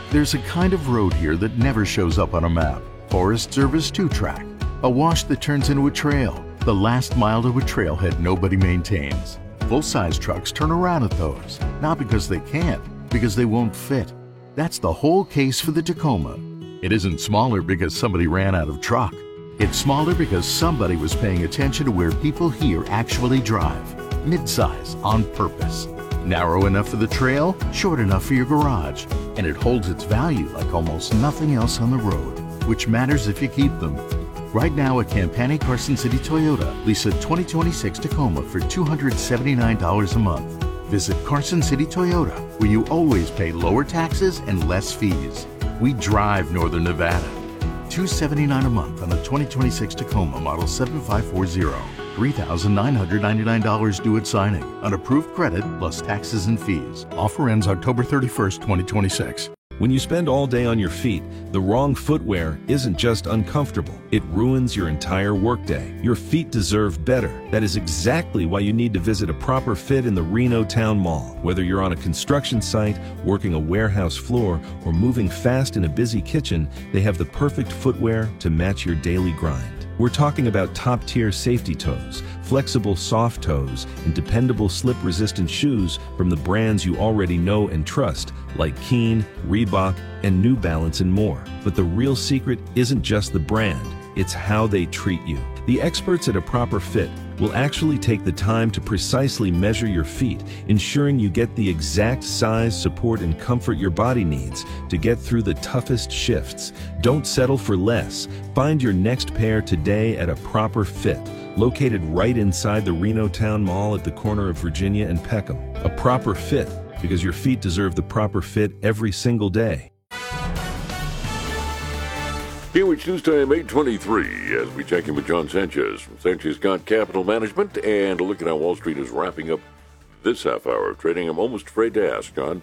There's a kind of road here that never shows up on a map. Forest Service 2-track. A wash that turns into a trail. The last mile to a trailhead nobody maintains. Full-size trucks turn around at those. Not because they can't, because they won't fit. That's the whole case for the Tacoma. It isn't smaller because somebody ran out of truck. It's smaller because somebody was paying attention to where people here actually drive. Mid-size on purpose. Narrow enough for the trail, short enough for your garage. And it holds its value like almost nothing else on the road, which matters if you keep them. Right now at Campani Carson City Toyota, lease a 2026 Tacoma for $279 a month. Visit Carson City Toyota, where you always pay lower taxes and less fees. We drive Northern Nevada. $279 a month on a 2026 Tacoma model 7540. $3,999 due at signing. On approved credit plus taxes and fees. Offer ends October 31st, 2026. When you spend all day on your feet, the wrong footwear isn't just uncomfortable, it ruins your entire workday. Your feet deserve better. That is exactly why you need to visit a Proper Fit in the Reno Town Mall. Whether you're on a construction site, working a warehouse floor, or moving fast in a busy kitchen, they have the perfect footwear to match your daily grind. We're talking about top-tier safety toes, flexible soft toes, and dependable slip-resistant shoes from the brands you already know and trust, like Keen, Reebok, and New Balance and more. But the real secret isn't just the brand, it's how they treat you. The experts at A Proper Fit will actually take the time to precisely measure your feet, ensuring you get the exact size, support, and comfort your body needs to get through the toughest shifts. Don't settle for less. Find your next pair today at A Proper Fit, located right inside the Reno Town Mall at the corner of Virginia and Peckham. A Proper Fit, because your feet deserve the proper fit every single day. KWH News Time 8:23 as we check in with John Sanchez from Sanchez Scott Capital Management, and a look at how Wall Street is wrapping up this half hour of trading. I'm almost afraid to ask, John.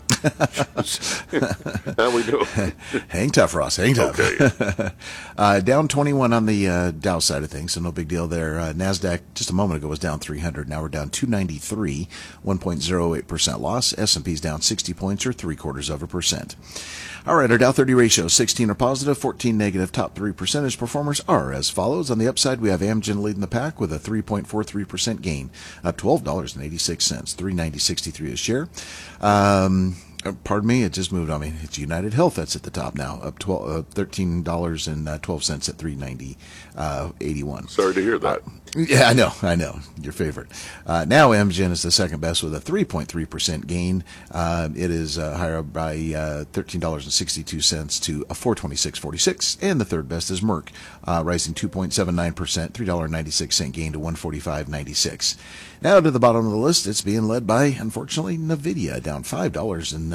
How we doing? Hang tough, Ross. Hang tough. Okay. Down 21 on the Dow side of things, so no big deal there. NASDAQ just a moment ago was down 300. Now we're down 293, 1.08% loss. S&P's down 60 points or 0.75%. All right, our Dow 30 ratio, 16 are positive, 14 negative. Top three percentage performers are as follows. On the upside, we have Amgen leading the pack with a 3.43% gain, up $12.86, $3.90.63 a share. Pardon me, it just moved on me. It's United Health that's at the top now, up $13.12 at $3.90.81. Sorry to hear that. Yeah, I know. Your favorite. Now Amgen is the second best with a 3.3% gain. It is higher by $13.62 to $426.46. And the third best is Merck, rising 2.79%, $3.96 gain to $145.96. Now to the bottom of the list, it's being led by, unfortunately, NVIDIA, down $5.30,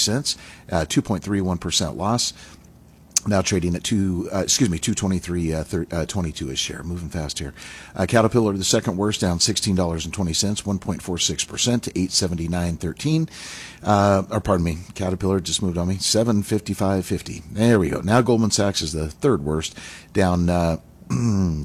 2.31% loss. Now trading at $223.22 a share. Moving fast here. Caterpillar, the second worst, down $16.20, 1.46% to $879.13. Caterpillar just moved on me, $755.50. There we go. Now Goldman Sachs is the third worst, down $12.89,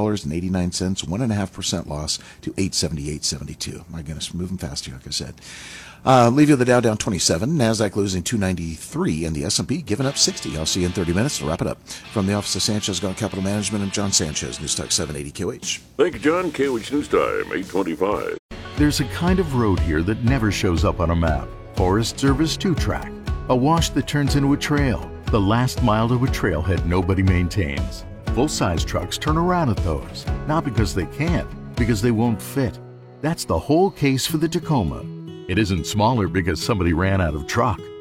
1.5% loss to $878.72. My goodness, moving fast here, like I said. Leave you the Dow down 27, NASDAQ losing 293, and the S&P giving up 60. I'll see you in 30 minutes to wrap it up. From the office of Sanchez Scott Capital Management, I'm John Sanchez, News Talk 780 KOH. Thank you, John. KOH News Time 8:25. There's a kind of road here that never shows up on a map. Forest Service 2-track. A wash that turns into a trail. The last mile to a trailhead nobody maintains. Full-size trucks turn around at those. Not because they can't, because they won't fit. That's the whole case for the Tacoma. It isn't smaller because somebody ran out of truck.